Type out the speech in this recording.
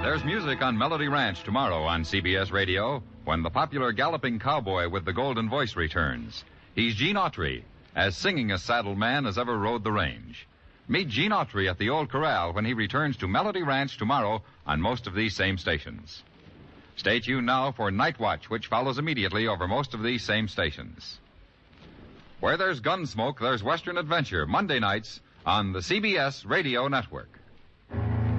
There's music on Melody Ranch tomorrow on CBS Radio when the popular galloping cowboy with the golden voice returns. He's Gene Autry, as singing a saddled man as ever rode the range. Meet Gene Autry at the Old Corral when he returns to Melody Ranch tomorrow on most of these same stations. Stay tuned now for Night Watch, which follows immediately over most of these same stations. Where there's Gunsmoke, there's Western Adventure, Monday nights on the CBS Radio Network.